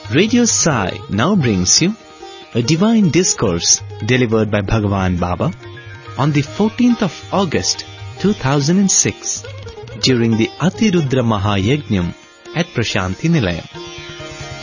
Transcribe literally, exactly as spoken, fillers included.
Radio Sai now brings you a divine discourse delivered by Bhagavan Baba on the fourteenth of August two thousand six during the Atirudra Mahayajnam at Prashanti Nilayam.